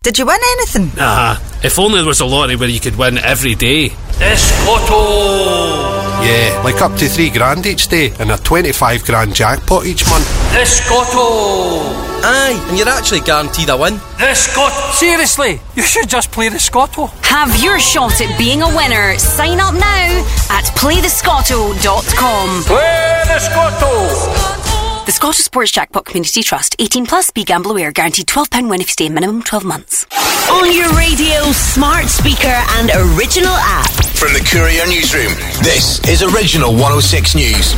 Did you win anything? Nah, if only there was a lottery where you could win every day. Escotto! Yeah, like up to $3,000 each day and a 25 grand jackpot each month. Escotto! Aye, and you're actually guaranteed a win. Escotto! Seriously, you should just play the Scotto. Have your shot at being a winner. Sign up now at playthescotto.com. Play the Scotto! The Scottish Sports Jackpot Community Trust. 18 plus. Be gamble aware. Guaranteed £12 win if you stay minimum 12 months. On your radio, smart speaker and original app. From the Courier Newsroom, this is Original 106 News.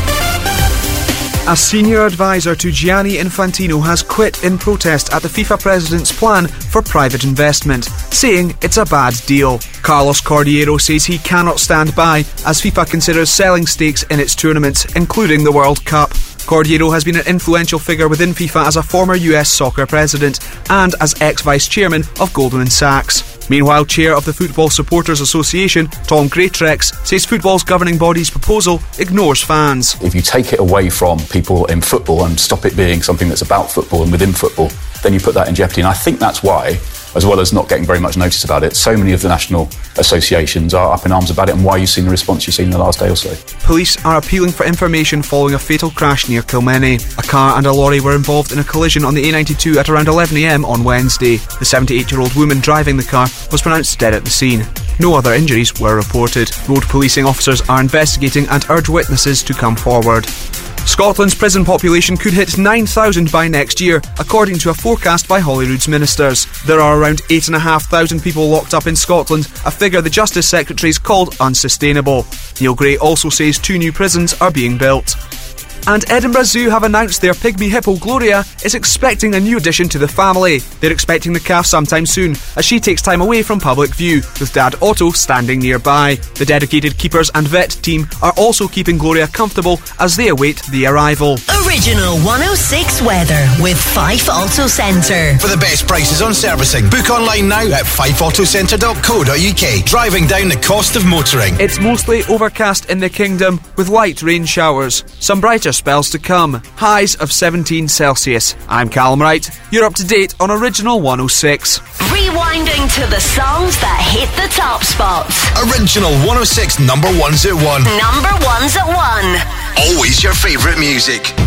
A senior advisor to Gianni Infantino has quit in protest at the FIFA president's plan for private investment, saying it's a bad deal. Carlos Cordeiro says he cannot stand by as FIFA considers selling stakes in its tournaments, including the World Cup. Cordeiro has been an influential figure within FIFA as a former US soccer president and as ex-vice chairman of Goldman Sachs. Meanwhile, chair of the Football Supporters Association, Tom Greatrex, says football's governing body's proposal ignores fans. If you take it away from people in football and stop it being something that's about football and within football, then you put that in jeopardy. And I think that's why, as well as not getting very much notice about it, so many of the national associations are up in arms about it, and why you've seen the response you've seen in the last day or so. Police are appealing for information following a fatal crash near Kilmeny. A car and a lorry were involved in a collision on the A92 at around 11 a.m. on Wednesday. The 78-year-old woman driving the car was pronounced dead at the scene. No other injuries were reported. Road policing officers are investigating and urge witnesses to come forward. Scotland's prison population could hit 9,000 by next year, according to a forecast by Holyrood's ministers. There are around 8,500 people locked up in Scotland, a figure the Justice Secretary's called unsustainable. Neil Gray also says 2 new prisons are being built. And Edinburgh Zoo have announced their pygmy hippo Gloria is expecting a new addition to the family. They're expecting the calf sometime soon, as she takes time away from public view, with Dad Otto standing nearby. The dedicated keepers and vet team are also keeping Gloria comfortable as they await the arrival. Original 106 weather with Fife Auto Centre. For the best prices on servicing, book online now at fifeautocentre.co.uk. Driving down the cost of motoring. It's mostly overcast in the kingdom, with light rain showers. Some brighter spells to come. Highs of 17 Celsius. I'm Callum Wright. You're up to date on Original 106. Rewinding to the songs that hit the top spots. Original 106 number ones at 1. Number ones at 1. Always your favourite music.